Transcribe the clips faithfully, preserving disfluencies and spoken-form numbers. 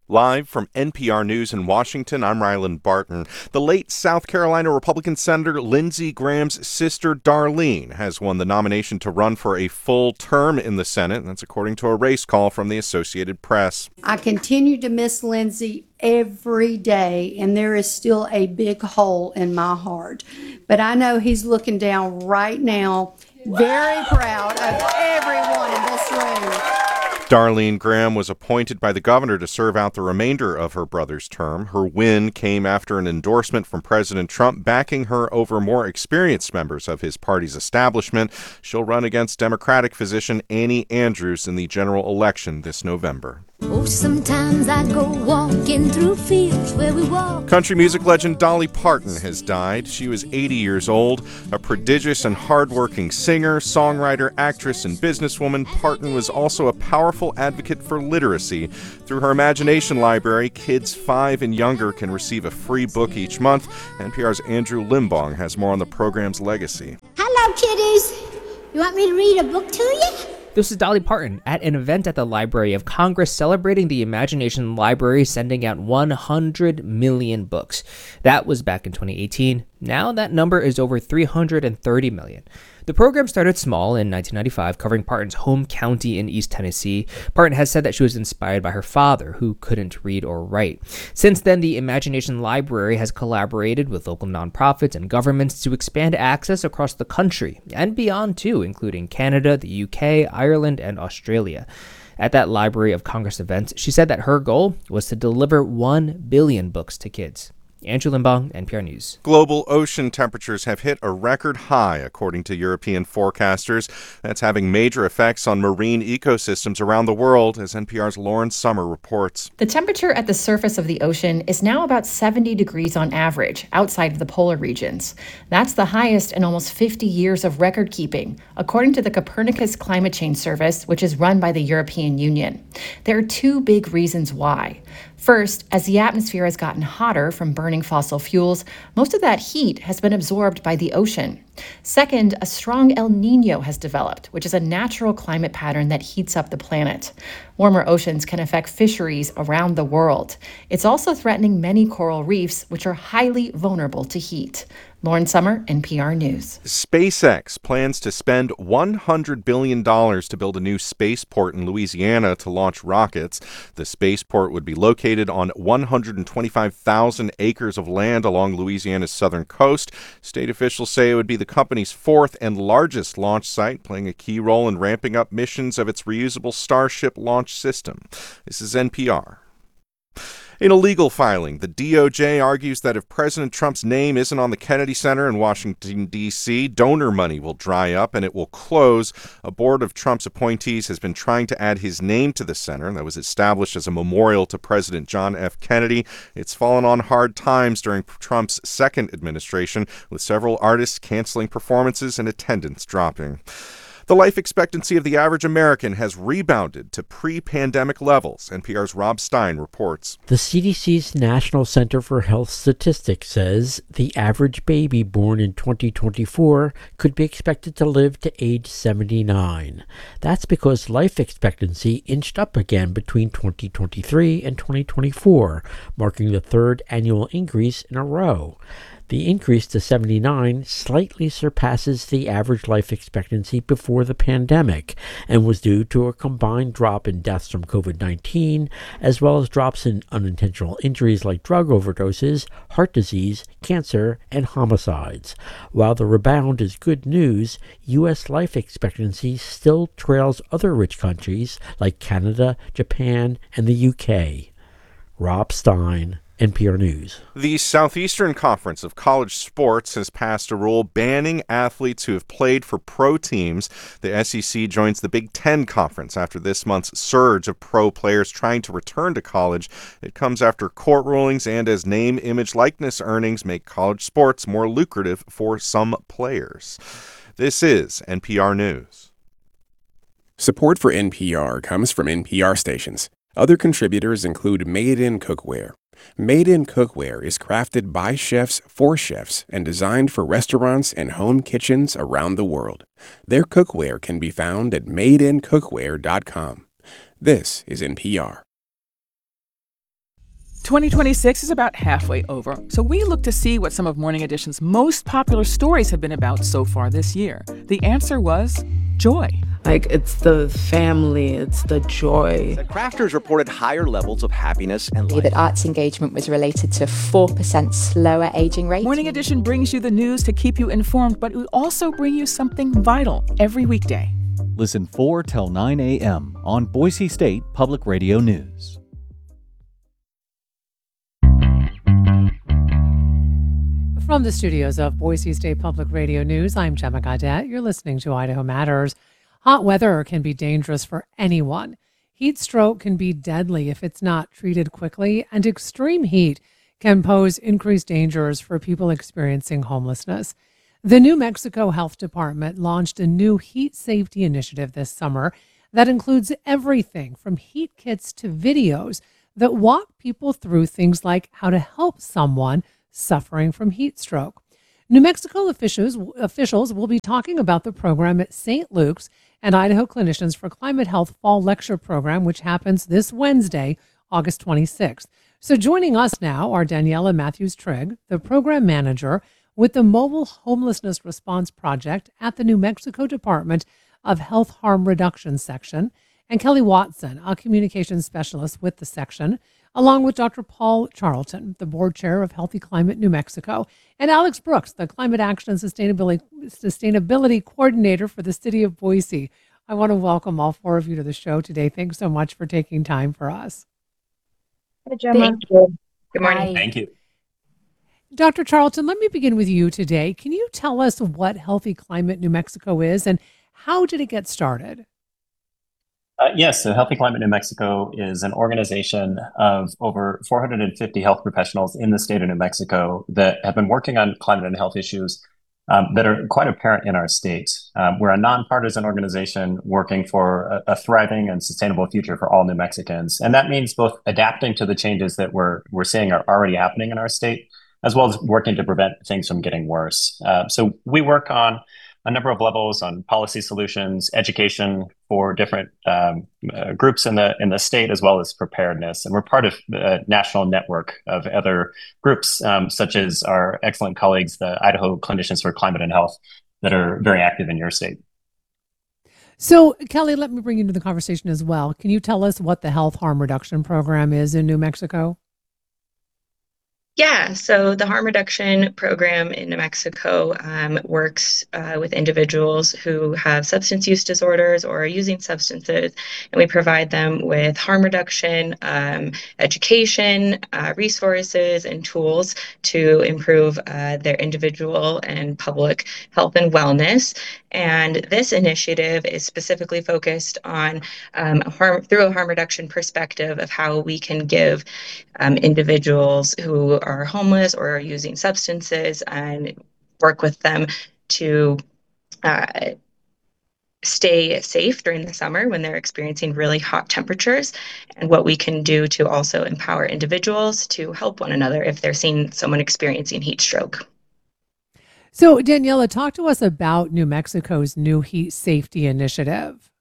Live from N P R News in Washington, I'm Ryland Barton. The late South Carolina Republican Senator Lindsey Graham's sister Darlene has won the nomination to run for a full term in the Senate. That's according to a race call from the Associated Press. I continue to miss Lindsey every day, and there is still a big hole in my heart. But I know he's looking down right now, very proud of everyone in this room. Darlene Graham was appointed by the governor to serve out the remainder of her brother's term. Her win came after an endorsement from President Trump backing her over more experienced members of his party's establishment. She'll run against Democratic physician Annie Andrews in the general election this November. Oh, sometimes I go walking through fields where we walk. Country music legend Dolly Parton has died. She was eighty years old. A prodigious and hardworking singer, songwriter, actress, and businesswoman, Parton was also a powerful advocate for literacy. Through her Imagination Library, kids five and younger can receive a free book each month. N P R's Andrew Limbong has more on the program's legacy. Hello, kiddies. You want me to read a book to you? This is Dolly Parton at an event at the Library of Congress celebrating the Imagination Library sending out one hundred million books. That was back in twenty eighteen. Now that number is over three hundred thirty million. The program started small in nineteen ninety-five, covering Parton's home county in East Tennessee. Parton has said that she was inspired by her father, who couldn't read or write. Since then, the Imagination Library has collaborated with local nonprofits and governments to expand access across the country and beyond, too, including Canada, the U K, Ireland, and Australia. At that Library of Congress event, she said that her goal was to deliver one billion books to kids. Andrew Limbong, N P R News. Global ocean temperatures have hit a record high, according to European forecasters. That's having major effects on marine ecosystems around the world, as N P R's Lauren Summer reports. The temperature at the surface of the ocean is now about seventy degrees on average, outside of the polar regions. That's the highest in almost fifty years of record keeping, according to the Copernicus Climate Change Service, which is run by the European Union. There are two big reasons why. First, as the atmosphere has gotten hotter from burning fossil fuels, most of that heat has been absorbed by the ocean. Second, a strong El Niño has developed, which is a natural climate pattern that heats up the planet. Warmer oceans can affect fisheries around the world. It's also threatening many coral reefs, which are highly vulnerable to heat. Lauren Summer, N P R News. SpaceX plans to spend one hundred billion dollars to build a new spaceport in Louisiana to launch rockets. The spaceport would be located on one hundred twenty-five thousand acres of land along Louisiana's southern coast. State officials say it would be the company's fourth and largest launch site, playing a key role in ramping up missions of its reusable Starship launch system. This is N P R. In a legal filing, the D O J argues that if President Trump's name isn't on the Kennedy Center in Washington, D C, donor money will dry up and it will close. A board of Trump's appointees has been trying to add his name to the center that was established as a memorial to President John F. Kennedy. It's fallen on hard times during Trump's second administration, with several artists canceling performances and attendance dropping. The life expectancy of the average American has rebounded to pre-pandemic levels. N P R's Rob Stein reports. The C D C's National Center for Health Statistics says the average baby born in twenty twenty-four could be expected to live to age seventy-nine. That's because life expectancy inched up again between twenty twenty-three and twenty twenty-four, marking the third annual increase in a row. The increase to seventy-nine slightly surpasses the average life expectancy before the pandemic and was due to a combined drop in deaths from covid nineteen, as well as drops in unintentional injuries like drug overdoses, heart disease, cancer, and homicides. While the rebound is good news, U S life expectancy still trails other rich countries like Canada, Japan, and the U K. Rob Stein, N P R News. The Southeastern Conference of College Sports has passed a rule banning athletes who have played for pro teams. The S E C joins the Big Ten Conference after this month's surge of pro players trying to return to college. It comes after court rulings and as name, image, likeness earnings make college sports more lucrative for some players. This is N P R News. Support for N P R comes from N P R stations. Other contributors include Made In Cookware. Made In Cookware is crafted by chefs for chefs and designed for restaurants and home kitchens around the world. Their cookware can be found at made in cookware dot com. This is N P R. twenty twenty-six is about halfway over, so we look to see what some of Morning Edition's most popular stories have been about so far this year. The answer was joy. Like, it's the family, it's the joy. The crafters reported higher levels of happiness and life. That arts engagement was related to four percent slower aging rate. Morning Edition brings you the news to keep you informed, but we also bring you something vital every weekday. Listen four till nine a.m. on Boise State Public Radio News. From the studios of Boise State Public Radio News, I'm Gemma Gaudette. You're listening to Idaho Matters. Hot weather can be dangerous for anyone. Heat stroke can be deadly if it's not treated quickly, and extreme heat can pose increased dangers for people experiencing homelessness. The New Mexico Health Department launched a new heat safety initiative this summer that includes everything from heat kits to videos that walk people through things like how to help someone suffering from heat stroke. New Mexico officials, officials will be talking about the program at Saint Luke's and Idaho Clinicians for Climate Health Fall Lecture Program, which happens this Wednesday, August twenty-sixth. So joining us now are Daniela Matthews-Trigg, the program manager with the Mobile Homelessness Response Project at the New Mexico Department of Health Harm Reduction Section, and Kelly Watson, a communications specialist with the section, along with Doctor Paul Charlton, the board chair of Healthy Climate New Mexico, and Alex Brooks, the Climate Action and Sustainability, Sustainability Coordinator for the City of Boise. I want to welcome all four of you to the show today. Thanks so much for taking time for us. Hi, Gemma. Thank you. Good morning. Hi. Thank you. Doctor Charlton, let me begin with you today. Can you tell us what Healthy Climate New Mexico is and how did it get started? Uh, yes, so Healthy Climate New Mexico is an organization of over four hundred fifty health professionals in the state of New Mexico that have been working on climate and health issues um, that are quite apparent in our state. Um, we're a nonpartisan organization working for a, a thriving and sustainable future for all New Mexicans. And that means both adapting to the changes that we're, we're seeing are already happening in our state, as well as working to prevent things from getting worse. Uh, so we work on a number of levels on policy solutions, education for different um, uh, groups in the in the state, as well as preparedness. And we're part of a national network of other groups, um, such as our excellent colleagues, the Idaho Clinicians for Climate and Health, that are very active in your state. So, Kelly, let me bring you into the conversation as well. Can you tell us what the Health Harm Reduction Program is in New Mexico? Yeah, so the harm reduction program in New Mexico um, works uh, with individuals who have substance use disorders or are using substances, and we provide them with harm reduction, um, education, uh, resources, and tools to improve uh, their individual and public health and wellness. And this initiative is specifically focused on um, harm through a harm reduction perspective of how we can give um, individuals who are homeless or are using substances and work with them to uh, stay safe during the summer when they're experiencing really hot temperatures, and what we can do to also empower individuals to help one another if they're seeing someone experiencing heat stroke. So, Daniela, talk to us about New Mexico's new heat safety initiative.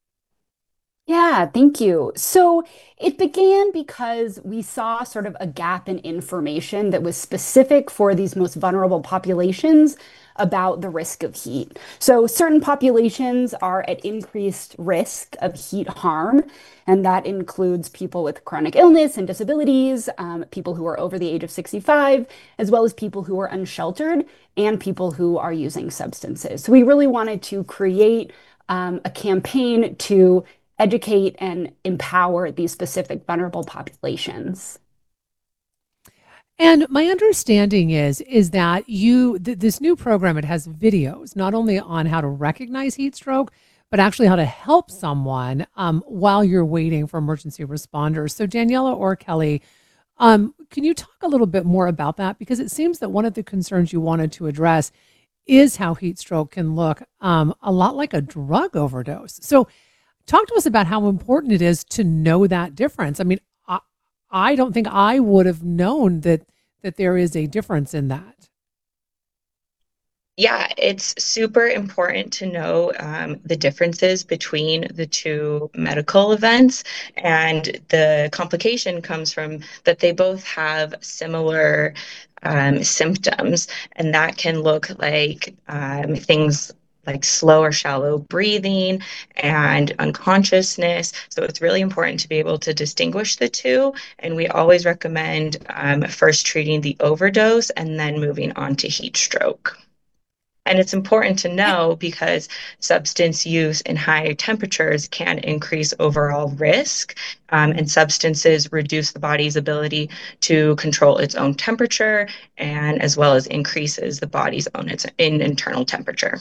Yeah, thank you. So it began because we saw sort of a gap in information that was specific for these most vulnerable populations about the risk of heat. So certain populations are at increased risk of heat harm, and that includes people with chronic illness and disabilities, um, people who are over the age of sixty-five, as well as people who are unsheltered and people who are using substances. So we really wanted to create um, a campaign to educate and empower these specific vulnerable populations. And my understanding is is that you th- this new program, it has videos not only on how to recognize heat stroke, but actually how to help someone um, while you're waiting for emergency responders. So Daniela or Kelly, um, can you talk a little bit more about that? Because it seems that one of the concerns you wanted to address is how heat stroke can look um, a lot like a drug overdose. So talk to us about how important it is to know that difference. I mean, I, I don't think I would have known that that there is a difference in that. Yeah, it's super important to know um, the differences between the two medical events. And the complication comes from that they both have similar um, symptoms, and that can look like um, things like slow or shallow breathing and unconsciousness. So it's really important to be able to distinguish the two. And we always recommend um, first treating the overdose and then moving on to heat stroke. And it's important to know because substance use in high temperatures can increase overall risk, um, and substances reduce the body's ability to control its own temperature and as well as increases the body's own its in internal temperature.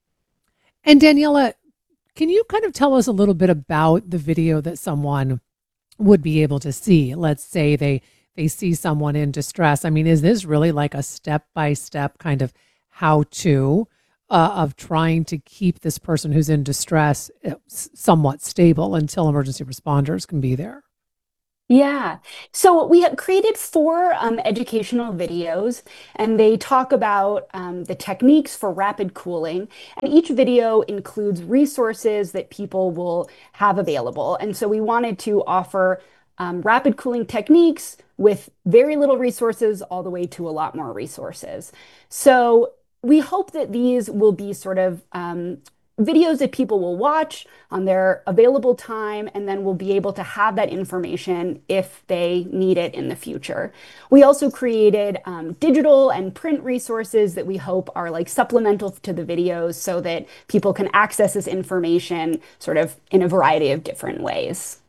And Daniela, can you kind of tell us a little bit about the video that someone would be able to see? Let's say they they see someone in distress. I mean, is this really like a step-by-step kind of how-to uh, of trying to keep this person who's in distress uh, somewhat stable until emergency responders can be there? Yeah. So we have created four um, educational videos, and they talk about um, the techniques for rapid cooling. And each video includes resources that people will have available. And so we wanted to offer um, rapid cooling techniques with very little resources all the way to a lot more resources. So we hope that these will be sort of um, videos that people will watch on their available time, and then will be able to have that information if they need it in the future. We also created um, digital and print resources that we hope are like supplemental to the videos so that people can access this information sort of in a variety of different ways.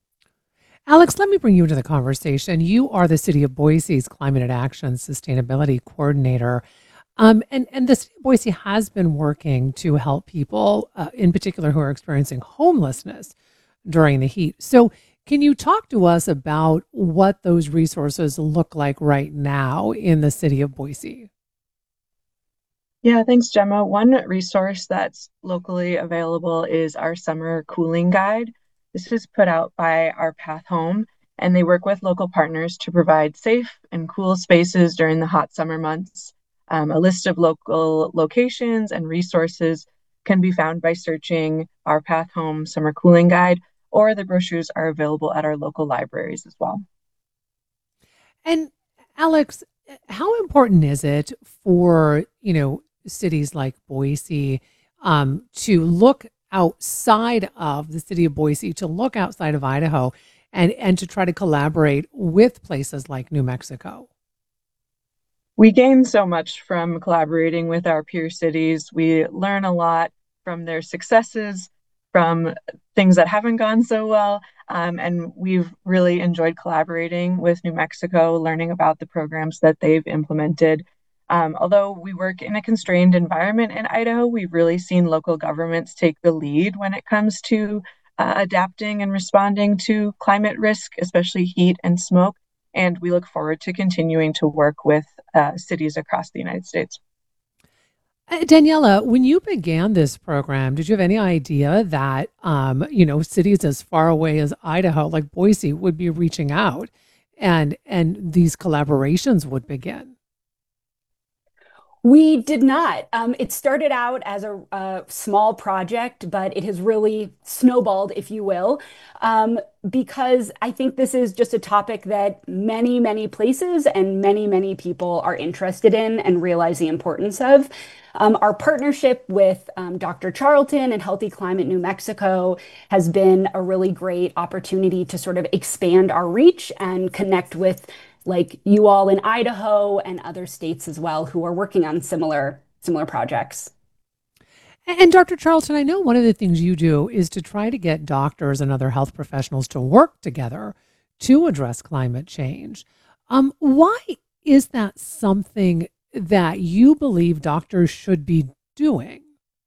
Alex, let me bring you into the conversation. You are the City of Boise's Climate Action Sustainability Coordinator. Um, and, and the city of Boise has been working to help people, uh, in particular, who are experiencing homelessness during the heat. So can you talk to us about what those resources look like right now in the city of Boise? Yeah, thanks, Gemma. One resource that's locally available is our summer cooling guide. This is put out by Our Path Home, and they work with local partners to provide safe and cool spaces during the hot summer months. Um, a list of local locations and resources can be found by searching Our Path Home Summer Cooling Guide, or the brochures are available at our local libraries as well. And Alex, how important is it for, you know, cities like Boise um, to look outside of the city of Boise, to look outside of Idaho, and, and to try to collaborate with places like New Mexico? We gain so much from collaborating with our peer cities. We learn a lot from their successes, from things that haven't gone so well. Um, and we've really enjoyed collaborating with New Mexico, learning about the programs that they've implemented. Um, although we work in a constrained environment in Idaho, we've really seen local governments take the lead when it comes to uh, adapting and responding to climate risk, especially heat and smoke. And we look forward to continuing to work with uh, cities across the United States. Uh, Daniela, when you began this program, did you have any idea that, um, you know, cities as far away as Idaho, like Boise, would be reaching out and and these collaborations would begin? We did not. Um, it started out as a, a small project, but it has really snowballed, if you will, um, because I think this is just a topic that many, many places and many, many people are interested in and realize the importance of. Um, our partnership with um, Doctor Charlton and Healthy Climate New Mexico has been a really great opportunity to sort of expand our reach and connect with like you all in Idaho and other states as well who are working on similar similar projects. And Doctor Charlton, I know one of the things you do is to try to get doctors and other health professionals to work together to address climate change. Um, why is that something that you believe doctors should be doing?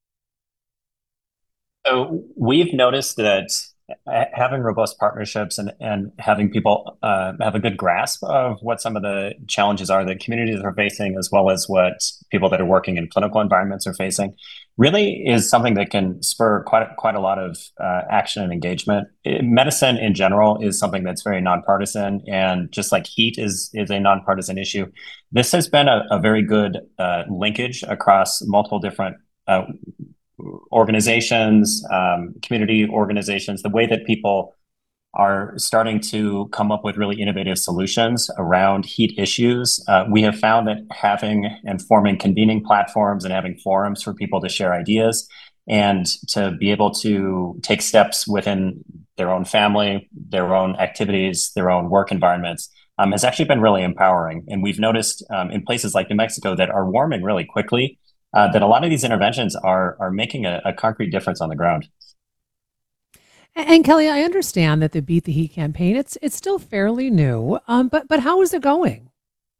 So we've noticed that having robust partnerships and, and having people uh, have a good grasp of what some of the challenges are that communities are facing, as well as what people that are working in clinical environments are facing, really is something that can spur quite quite a lot of uh, action and engagement. It- medicine in general is something that's very nonpartisan, and just like heat is is a nonpartisan issue, this has been a, a very good uh, linkage across multiple different uh, organizations, um, community organizations. The way that people are starting to come up with really innovative solutions around heat issues. Uh, we have found that having and forming convening platforms and having forums for people to share ideas and to be able to take steps within their own family, their own activities, their own work environments um, has actually been really empowering. And we've noticed um, in places like New Mexico that are warming really quickly, uh, that a lot of these interventions are, are making a, a concrete difference on the ground. And, and Kelly, I understand that the Beat the Heat campaign, it's it's still fairly new, um, but but how is it going?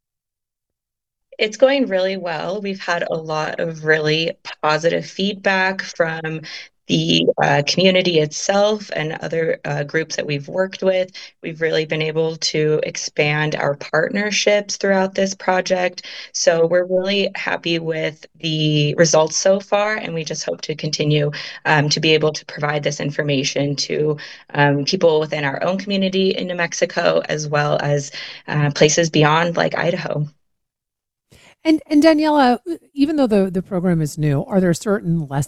It's going really well. We've had a lot of really positive feedback from the uh, community itself and other uh, groups that we've worked with. We've really been able to expand our partnerships throughout this project. So we're really happy with the results so far, and we just hope to continue um, to be able to provide this information to um, people within our own community in New Mexico, as well as uh, places beyond like Idaho. And and Daniela, even though the, the program is new, are there certain lessons